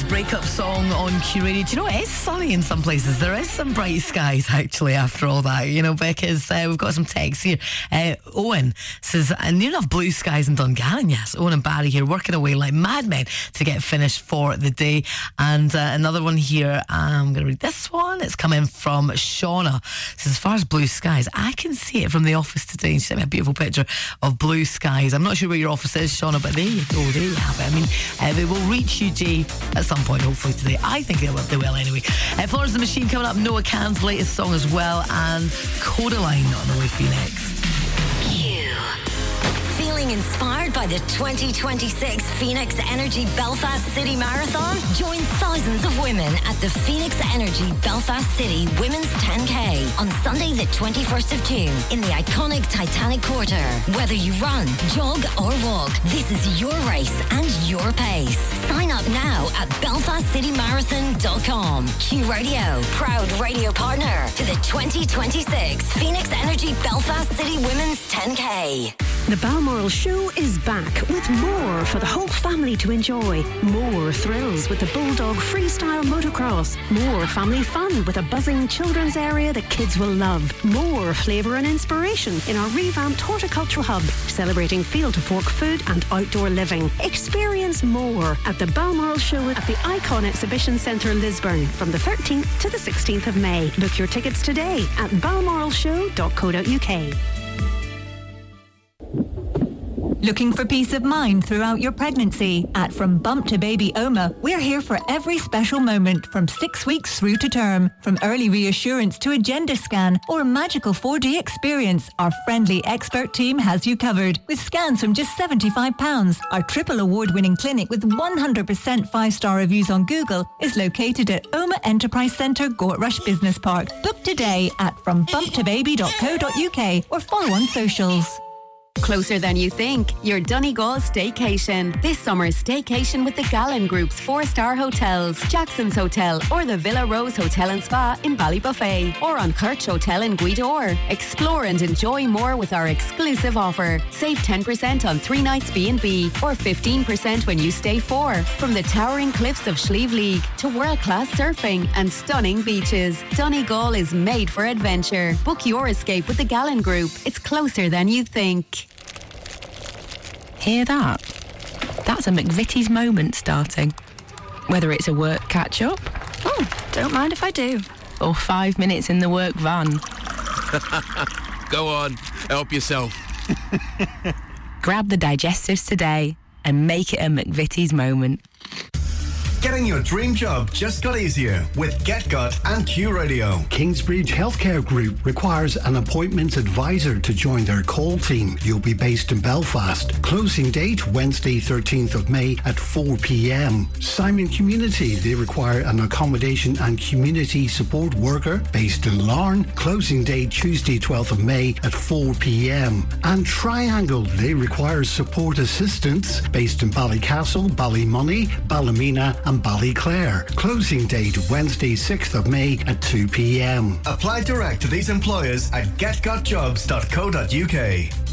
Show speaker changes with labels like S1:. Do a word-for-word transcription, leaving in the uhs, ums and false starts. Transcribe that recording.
S1: breakup song on Q Radio. Do you know what? It's sunny in some places. There is some bright skies, actually, after all that, you know, because uh, we've got some texts here. Uh, Owen says, uh, near enough blue skies in Dungannon, yes. Owen and Barry here working away like madmen to get finished for the day. And uh, another one here, I'm going to read this one. It's coming from Shauna. It says, as far as blue skies, I can see it from the office today. And she sent me a beautiful picture of blue skies. I'm not sure where your office is, Shauna, but there you go, there you have it. I mean, uh, they will reach you, Jay, at some point, hopefully today. I think they will, they will anyway. Uh, Florence the Machine coming up, Noah Kahan's latest song as well, and Codaline on the way for you next.
S2: Q. Feeling inspired by the twenty twenty-six Phoenix Energy Belfast City Marathon? Join thousands of women at the Phoenix Energy Belfast City Women's ten K on Sunday the twenty-first of June in the iconic Titanic Quarter. Whether you run, jog or walk, this is your race and your pace. Sign up now at belfast city marathon dot com. Q Radio, proud radio partner to the twenty twenty-six Phoenix Energy Belfast City Women's ten K.
S3: The Balmoral Show is back with more for the whole family to enjoy. More thrills with the Bulldog Freestyle Motocross. More family fun with a buzzing children's area that kids will love. More flavour and inspiration in our revamped horticultural hub, celebrating field to fork food and outdoor living. Experience more at the Balmoral Show at the Icon Exhibition Centre, Lisburn, from the thirteenth to the sixteenth of May. Book your tickets today at balmoral show dot co dot uk.
S4: Looking for peace of mind throughout your pregnancy? At From Bump to Baby O M A, we're here for every special moment from six weeks through to term. From early reassurance to a gender scan or a magical four D experience, our friendly expert team has you covered. With scans from just seventy-five pounds, our triple award-winning clinic with one hundred percent five-star reviews on Google is located at O M A Enterprise Centre, Gortrush Business Park. Book today at from bump to baby dot co dot uk or follow on socials.
S5: Closer than you think, your Donegal staycation. This summer's staycation with the Gallen Group's four-star hotels, Jackson's Hotel or the Villa Rose Hotel and Spa in Ballybuffet, or on Kirch Hotel in Guidor. Explore and enjoy more with our exclusive offer. Save ten percent on three nights B and B or fifteen percent when you stay four. From the towering cliffs of Slieve League to world-class surfing and stunning beaches, Donegal is made for adventure. Book your escape with the Gallen Group. It's closer than you think.
S6: Hear that? That's a McVitie's moment starting. Whether it's a work catch-up...
S7: Oh, don't mind if I do.
S6: Or five minutes in the work van.
S8: Go on, help yourself.
S6: Grab the digestives today and make it a McVitie's moment.
S9: Getting your dream job just got easier with GetGut and Q Radio.
S10: Kingsbridge Healthcare Group requires an appointment advisor to join their call team. You'll be based in Belfast. Closing date Wednesday thirteenth of May at four p.m. Simon Community, they require an accommodation and community support worker based in Larne. Closing date Tuesday twelfth of May at four p.m. And Triangle, they require support assistants based in Ballycastle, Ballymoney, Ballymena and Ballyclare. Closing date Wednesday sixth of May at two p.m.
S9: Apply direct to these employers at get got jobs dot co dot uk.